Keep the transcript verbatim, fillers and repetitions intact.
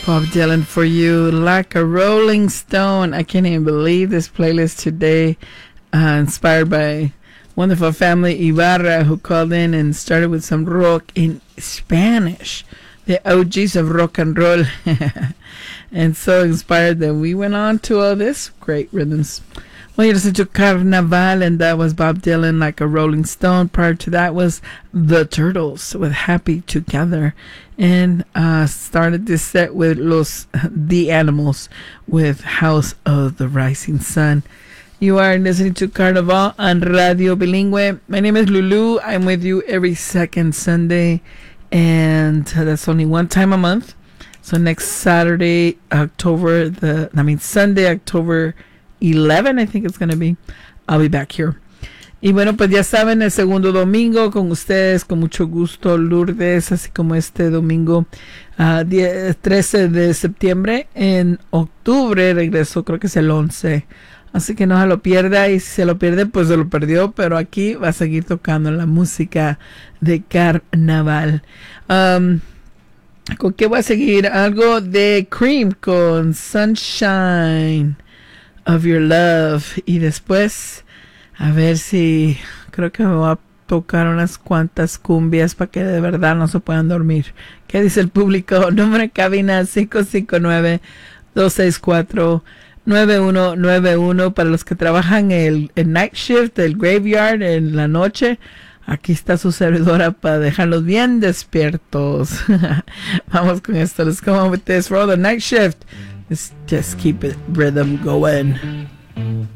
Bob Dylan for you, like a rolling stone. I can't even believe this playlist today, uh, inspired by wonderful family Ibarra, who called in and started with some rock in Spanish, the O Gs of rock and roll. And so inspired that we went on to all this great rhythms. Well, you listened to Carnaval, and that was Bob Dylan, like a rolling stone. Prior to that was The Turtles with Happy Together. And uh, started this set with Los The Animals with House of the Rising Sun. You are listening to Carnaval on Radio Bilingüe. My name is Lulu. I'm with you every second Sunday, and that's only one time a month. So next Saturday, October the, I mean Sunday, October eleventh, I think it's going to be, I'll be back here. Y bueno, pues ya saben, el segundo domingo con ustedes, con mucho gusto, Lourdes, así como este domingo uh, trece de septiembre. En octubre regreso, creo que es el once. Así que no se lo pierda, y si se lo pierde, pues se lo perdió, pero aquí va a seguir tocando la música de Carnaval. Um, ¿Con qué voy a seguir? Algo de Cream con Sunshine of Your Love. Y después, a ver si creo que me voy a tocar unas cuantas cumbias para que de verdad no se puedan dormir. ¿Qué dice el público? Número de cabina cinco cinco nueve, dos seis cuatro, nueve uno nueve uno. Para los que trabajan el, el night shift, el graveyard en la noche, aquí está su servidora para dejarlos bien despiertos. Vamos con esto. Let's go on with this. For all the night shift, let's just keep it rhythm going.